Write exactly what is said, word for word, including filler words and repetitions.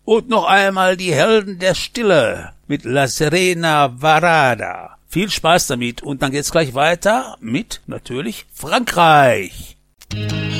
Und noch einmal die Helden der Stille mit La Sirena Varada. Viel Spaß damit und dann geht's gleich weiter mit natürlich Frankreich.